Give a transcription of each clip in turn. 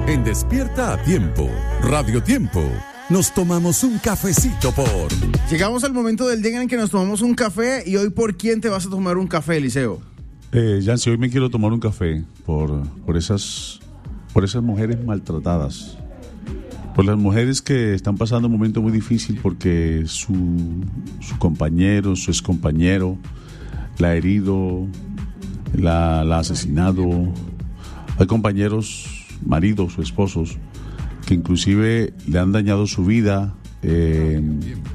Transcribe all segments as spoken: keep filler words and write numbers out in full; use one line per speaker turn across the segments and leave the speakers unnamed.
En Despierta a Tiempo, Radio Tiempo, nos tomamos un cafecito por...
Llegamos al momento del día en que nos tomamos un café. Y hoy, ¿por quién te vas a tomar un café, Eliseo?
Eh, Yancy, hoy me quiero tomar un café por, por, esas, por esas mujeres maltratadas. Por las mujeres que están pasando un momento muy difícil porque su, su compañero, su excompañero, la ha herido, la, la ha asesinado. Hay compañeros, maridos o esposos, que inclusive le han dañado su vida eh,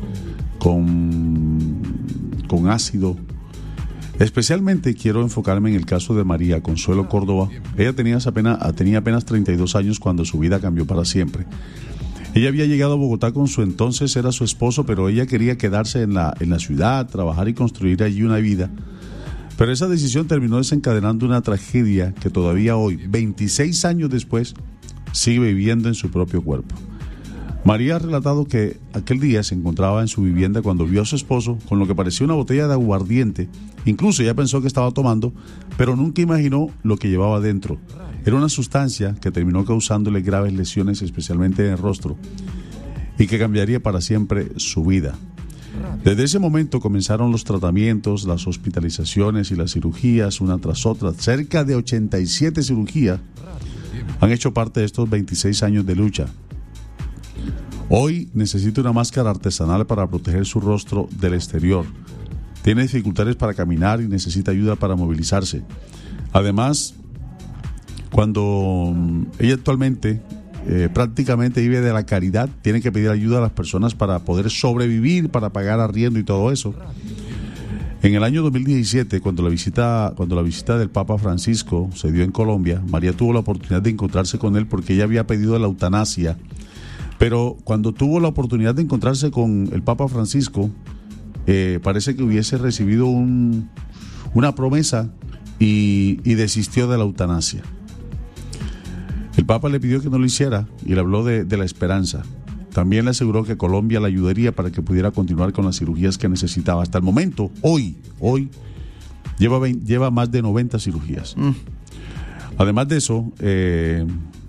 con, con ácido. Especialmente quiero enfocarme en el caso de María Consuelo Córdoba. Ella tenía apenas, tenía apenas treinta y dos años cuando su vida cambió para siempre. Ella había llegado a Bogotá con su entonces, era su esposo, pero ella quería quedarse en la, en la ciudad, trabajar y construir allí una vida. Pero esa decisión terminó desencadenando una tragedia que todavía hoy, veintiséis años después, sigue viviendo en su propio cuerpo. María ha relatado que aquel día se encontraba en su vivienda cuando vio a su esposo con lo que parecía una botella de aguardiente. Incluso ella pensó que estaba tomando, pero nunca imaginó lo que llevaba dentro. Era una sustancia que terminó causándole graves lesiones, especialmente en el rostro, y que cambiaría para siempre su vida. Desde ese momento comenzaron los tratamientos, las hospitalizaciones y las cirugías, una tras otra. Cerca de ochenta y siete cirugías han hecho parte de estos veintiséis años de lucha. Hoy necesita una máscara artesanal para proteger su rostro del exterior. Tiene dificultades para caminar y necesita ayuda para movilizarse. Además, cuando ella actualmente eh, prácticamente vive de la caridad, tiene que pedir ayuda a las personas para poder sobrevivir, para pagar arriendo y todo eso. En el año dos mil diecisiete, cuando la visita, cuando la visita del Papa Francisco se dio en Colombia, María tuvo la oportunidad de encontrarse con él porque ella había pedido la eutanasia. Pero cuando tuvo la oportunidad de encontrarse con el Papa Francisco, eh, parece que hubiese recibido un, una promesa y, y desistió de la eutanasia. El Papa le pidió que no lo hiciera y le habló de, de la esperanza. También le aseguró que Colombia la ayudaría para que pudiera continuar con las cirugías que necesitaba. Hasta el momento, hoy, hoy, lleva, veinte, lleva más de noventa cirugías. Mm. Además de eso, eh,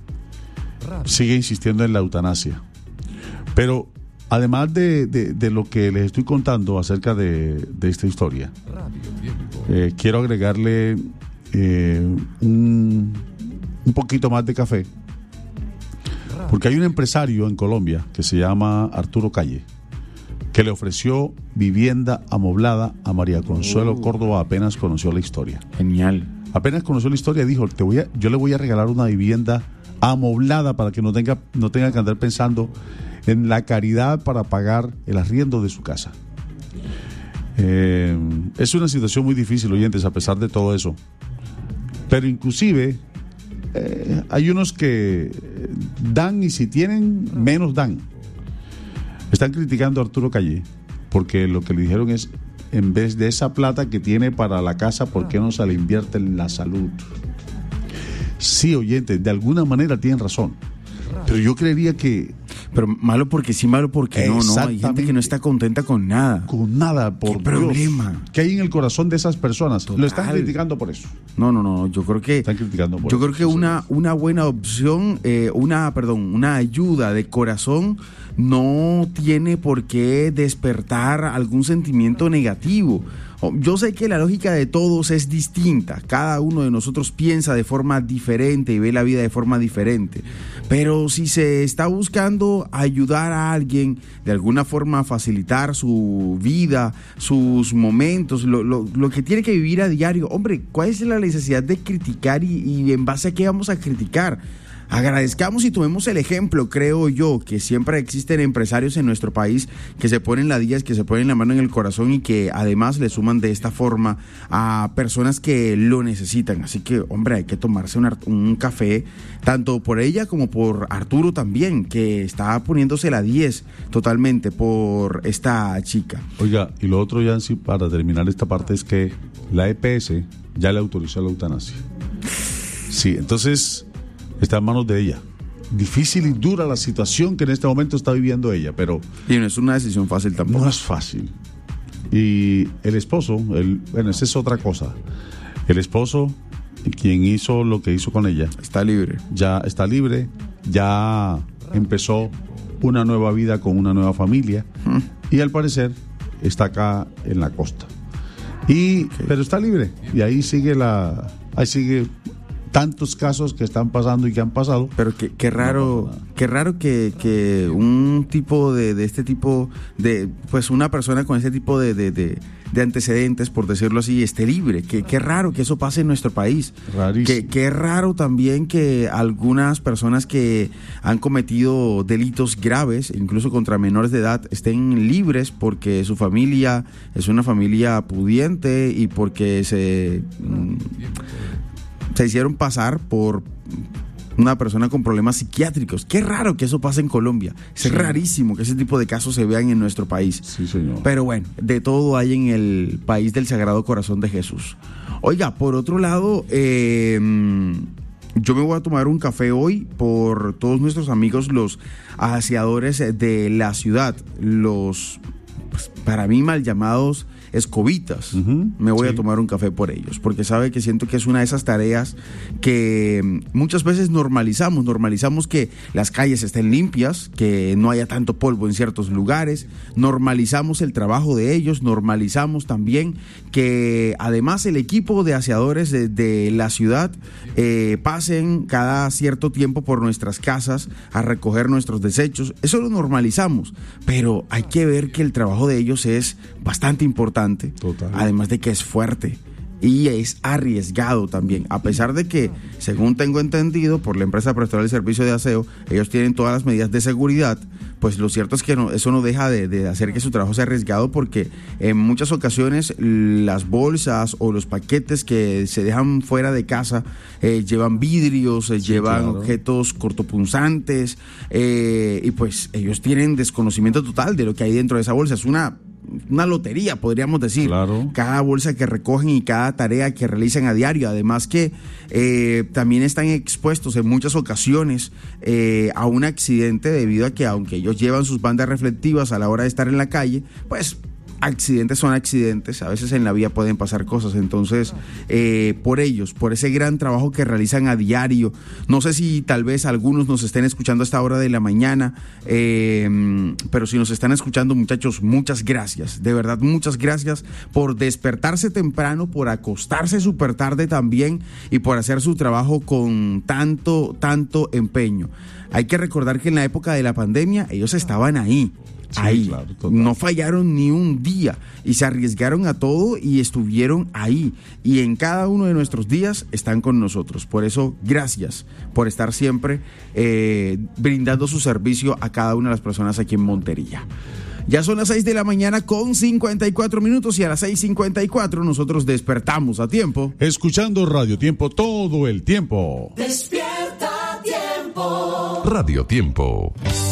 sigue insistiendo en la eutanasia. Pero además de, de, de lo que les estoy contando acerca de, de esta historia, eh, quiero agregarle eh, un, un poquito más de café, porque hay un empresario en Colombia que se llama Arturo Calle, que le ofreció vivienda amoblada a María Consuelo Córdoba apenas conoció la historia.
Genial.
Apenas conoció la historia, dijo, te voy a, yo le voy a regalar una vivienda amoblada para que no tenga, no tenga que andar pensando en la caridad para pagar el arriendo de su casa. Eh, es una situación muy difícil, oyentes, a pesar de todo eso. Pero inclusive eh, hay unos que dan y si tienen, menos dan. Están criticando a Arturo Calle porque lo que le dijeron es, en vez de esa plata que tiene para la casa, ¿por qué no se le invierte en la salud? Sí, oyentes, de alguna manera tienen razón. Pero yo creería que...
Pero malo porque sí, malo porque no, ¿no? Hay gente que no está contenta con nada.
Con nada, por
¿Qué problema?
Dios. ¿Qué hay en el corazón de esas personas?
Total.
Lo están criticando por eso.
No, no, no, yo creo que...
Están criticando por
yo
eso.
creo que una, una buena opción, eh, una, perdón, una ayuda de corazón no tiene por qué despertar algún sentimiento negativo. Yo sé que la lógica de todos es distinta, cada uno de nosotros piensa de forma diferente y ve la vida de forma diferente, pero si se está buscando ayudar a alguien, de alguna forma facilitar su vida, sus momentos, lo, lo, lo que tiene que vivir a diario, hombre, ¿cuál es la necesidad de criticar y, y en base a qué vamos a criticar? Agradezcamos y tomemos el ejemplo, creo yo, que siempre existen empresarios en nuestro país que se ponen ladillas, que se ponen la mano en el corazón y que además le suman de esta forma a personas que lo necesitan. Así que, hombre, hay que tomarse un, un café, tanto por ella como por Arturo también, que está poniéndose la diez totalmente por esta chica.
Oiga, y lo otro, Yancy, para terminar esta parte, es que la E P S ya le autorizó la eutanasia. Sí, entonces... está en manos de ella. Difícil y dura la situación que en este momento está viviendo ella, pero...
y no es una decisión fácil tampoco.
No es fácil. Y el esposo, el, bueno, esa es otra cosa. El esposo, quien hizo lo que hizo con ella...
está libre.
Ya está libre, ya empezó una nueva vida con una nueva familia mm. y al parecer está acá en la costa. Y okay. pero está libre y ahí sigue la ahí sigue tantos casos que están pasando y que han pasado.
Pero qué, qué raro, no qué raro que, que un tipo de, de este tipo de, pues una persona con este tipo de, de, de, de antecedentes, por decirlo así, esté libre. Qué, qué raro que eso pase en nuestro país.
Rarísimo.
Qué, qué raro también que algunas personas que han cometido delitos graves, incluso contra menores de edad, estén libres porque su familia es una familia pudiente y porque se... Mmm, se hicieron pasar por una persona con problemas psiquiátricos. Qué raro que eso pase en Colombia. Es sí. rarísimo que ese tipo de casos se vean en nuestro país.
Sí, señor.
Pero bueno, de todo hay en el país del Sagrado Corazón de Jesús. Oiga, por otro lado, eh, yo me voy a tomar un café hoy por todos nuestros amigos, los aseadores de la ciudad, los, pues, para mí mal llamados escobitas. Uh-huh. Me voy sí. a tomar un café por ellos, porque sabe que siento que es una de esas tareas que muchas veces normalizamos, normalizamos que las calles estén limpias, que no haya tanto polvo en ciertos lugares, normalizamos el trabajo de ellos, normalizamos también que además el equipo de aseadores de, de la ciudad eh, pasen cada cierto tiempo por nuestras casas a recoger nuestros desechos. Eso lo normalizamos, pero hay que ver que el trabajo de ellos es bastante importante.
Total.
Además de que es fuerte y es arriesgado también, a pesar de que, según tengo entendido por la empresa prestada del servicio de aseo, ellos tienen todas las medidas de seguridad. Pues lo cierto es que no, eso no deja de, de hacer que su trabajo sea arriesgado, porque en muchas ocasiones las bolsas o los paquetes que se dejan fuera de casa eh, llevan vidrios, eh, sí, llevan claro. objetos cortopunzantes eh, y pues ellos tienen desconocimiento total de lo que hay dentro de esa bolsa. Es una una lotería, podríamos decir.
Claro.
Cada bolsa que recogen y cada tarea que realizan a diario. Además que eh, también están expuestos en muchas ocasiones eh, a un accidente, debido a que aunque ellos llevan sus bandas reflectivas a la hora de estar en la calle, pues accidentes son accidentes, a veces en la vía pueden pasar cosas. Entonces eh, por ellos, por ese gran trabajo que realizan a diario, no sé si tal vez algunos nos estén escuchando a esta hora de la mañana, eh, pero si nos están escuchando, muchachos, muchas gracias, de verdad muchas gracias por despertarse temprano, por acostarse súper tarde también y por hacer su trabajo con tanto, tanto empeño. Hay que recordar que en la época de la pandemia ellos estaban ahí. Sí, ahí, claro, no fallaron ni un día y se arriesgaron a todo y estuvieron ahí, y en cada uno de nuestros días están con nosotros. Por eso, gracias por estar siempre eh, brindando su servicio a cada una de las personas aquí en Montería. Ya son las seis de la mañana con cincuenta y cuatro minutos, y a las seis cincuenta y cuatro nosotros despertamos a tiempo,
escuchando Radio Tiempo todo el tiempo.
Despierta Tiempo.
Radio Tiempo.